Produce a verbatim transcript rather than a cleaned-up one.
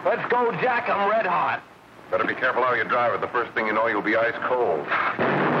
Let's go, Jack. I'm red hot. Better be careful how you drive it. The first thing you know, you'll be ice cold.